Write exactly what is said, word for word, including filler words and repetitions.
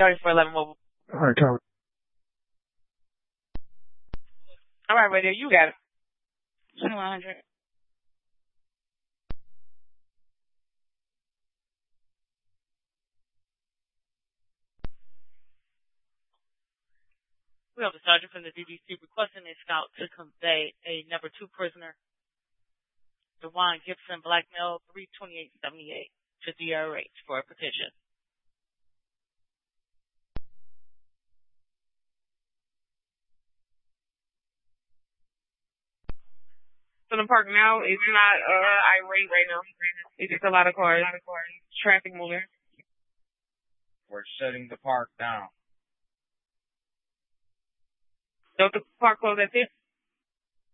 Sorry for eleven mobile. All right, Tom. All right, radio, you got it. twenty-one hundred. We have a sergeant from the D D C requesting a scout to convey a number two prisoner, Dewan Gibson, black male, three twenty-eight seventy-eight, to D R H for a petition. So the park now is not uh irate right now. It's just a lot of cars, traffic moving. We're shutting the park down. Don't the park close at this?